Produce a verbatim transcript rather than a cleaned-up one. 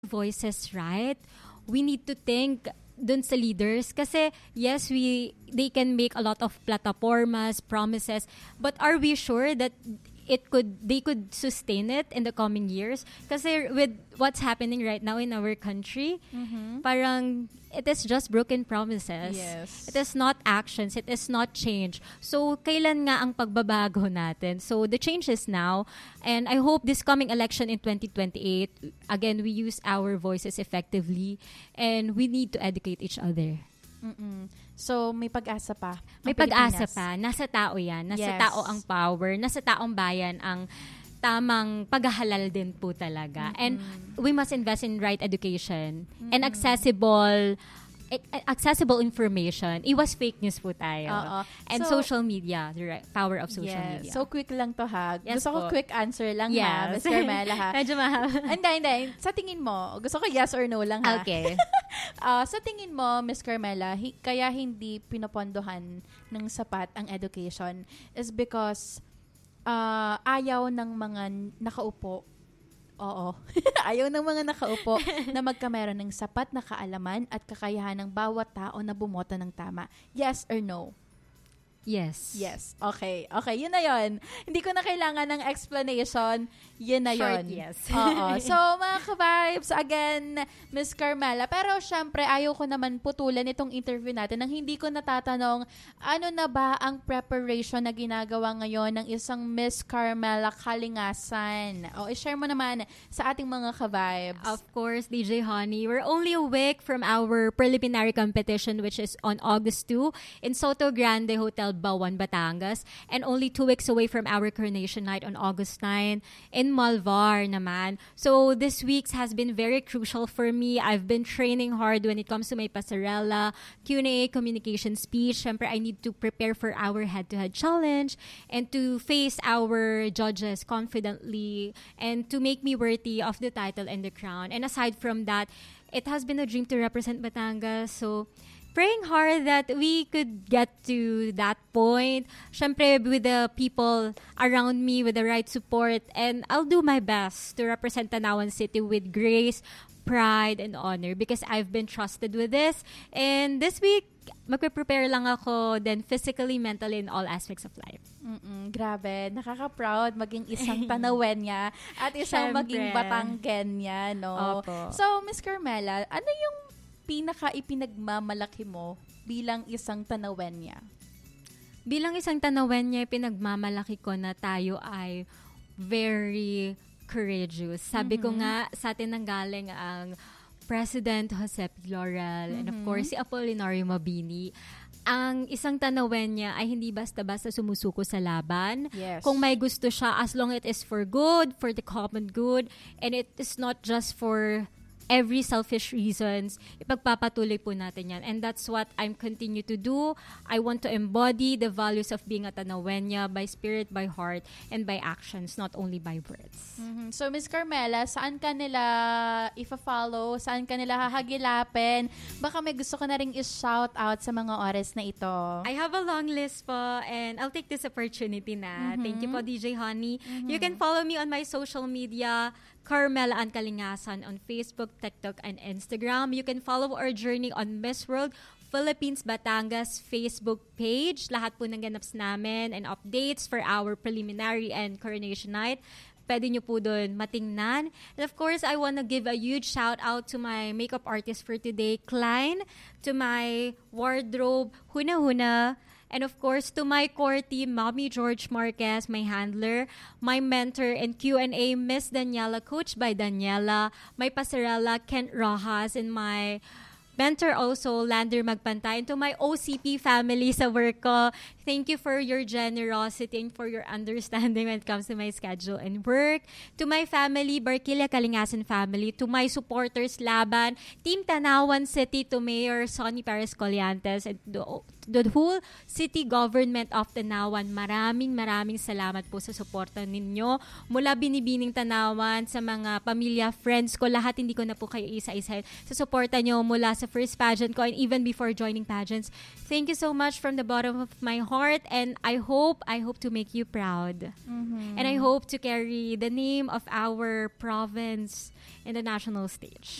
voices right, we need to think dun sa leaders kasi yes, we they can make a lot of plataformas, promises, but are we sure that it could they could sustain it in the coming years? Kasi with what's happening right now in our country, Mhm. parang it is just broken promises. Yes. It is not actions. It is not change. So, kailan nga ang pagbabago natin? So, the change is now. And I hope this coming election in twenty twenty-eight, again, we use our voices effectively. And we need to educate each other. Mm-mm. So, may pag-asa pa. ang May pag-asa Pilipinas. pa. Nasa tao yan. Nasa Yes. tao ang power. Nasa taong bayan ang tamang paghahalal din po talaga. And we must invest in right education and accessible eh, accessible information. Iwas fake news po tayo. Oo. And So- social media, the right, power of social Yes. media. So, quick lang to ha. Yes Gusto ko po. quick answer lang ha, Yes. Miss Carmela ha. Medyo mahaba. Hindi, hindi. Sa tingin mo, gusto ko yes or no lang ha. Okay. Ah, sa tingin mo, Miss Carmela, hi- kaya hindi pinopondohan ng sapat ang education is because ah, ayaw ng mga nakaupo. Oo. Ayaw ng mga nakaupo na magkameron ng sapat na kaalaman at kakayahan ng bawat tao na bumoto ng tama. Yes or no? Yes. Yes. Okay. Okay, yun na yun. Hindi ko na kailangan ng explanation. Yun na Short yun. yes. Oo. So, mga ka-vibes, again, Miss Carmela. Pero, syempre, ayaw ko naman putulan itong interview natin nang hindi ko natatanong ano na ba ang preparation na ginagawa ngayon ng isang Miss Carmela Kalingasan. O, i-share mo naman sa ating mga ka-vibes. Of course, D J Honey. We're only a week from our preliminary competition, which is on August second in Soto Grande Hotel, Bawan, Batangas. And only two weeks away from our coronation night on August ninth in Malvar naman. So, this week's has been very crucial for me. I've been training hard when it comes to my pasarela, Q and A, communication speech. Siyempre, I need to prepare for our head-to-head challenge and to face our judges confidently and to make me worthy of the title and the crown. And aside from that, it has been a dream to represent Batangas. So, praying hard that we could get to that point. Syempre, with the people around me, with the right support. And I'll do my best to represent Tanawan City with grace, pride, and honor because I've been trusted with this. And this week, magpe-prepare lang ako then physically, mentally, in all aspects of life. Mm-mm, grabe. Nakaka-proud maging isang Tanawenya at isang Syempre. maging Batanggenya, no? Opo. So, Miss Carmela, ano yung pinaka-ipinagmamalaki mo bilang isang Tanawenya? Bilang isang Tanawenya, pinagmamalaki ko na tayo ay very courageous. Sabi ko nga, sa atin nanggaling ang President Jose P. Laurel and of course si Apolinario Mabini. Ang isang Tanawenya ay hindi basta-basta sumusuko sa laban. Yes. Kung may gusto siya, as long it is for good, for the common good, and it is not just for every selfish reasons, ipagpapatuloy po natin yan. And that's what I'm continue to do. I want to embody the values of being a Tanawenya by spirit, by heart, and by actions, not only by words. Mhm. So, Miss Carmela, saan ka nila ifa-follow? Saan ka nila hahagilapin? Baka may gusto ko na ring i-shout out sa mga oras na ito. I have a long list po and I'll take this opportunity na. Thank you po, D J Honey. You can follow me on my social media, Carmela Ann Kalingasan on Facebook, TikTok, and Instagram. You can follow our journey on Miss World Philippines Batangas Facebook page. Lahat po ng ganaps namin and updates for our preliminary and coronation night. Pwede nyo po doon matingnan. And of course, I want to give a huge shout out to my makeup artist for today, Klein, to my wardrobe, Huna Huna, and of course, to my core team, Mommy George Marquez, my handler, my mentor in Q and A, Miss Daniela, coached by Daniela, my pasarela, Kent Rojas, and my mentor also, Lander Magpantay, and to my O C P family sa work ko. Thank you for your generosity and for your understanding when it comes to my schedule and work. To my family, Barquilla Kalingasan family. To my supporters, Laban, Team Tanawan City, to Mayor Sonny Perez Colliantes, and to, the whole city government of Tanawan, maraming maraming salamat po sa suporta ninyo. Mula Binibining Tanawan, sa mga pamilya, friends ko, lahat hindi ko na po kayo isa-isa. Sa suporta nyo mula sa first pageant ko and even before joining pageants. Thank you so much from the bottom of my heart, and I hope, I hope to make you proud. Mm-hmm. And I hope to carry the name of our province in the national stage.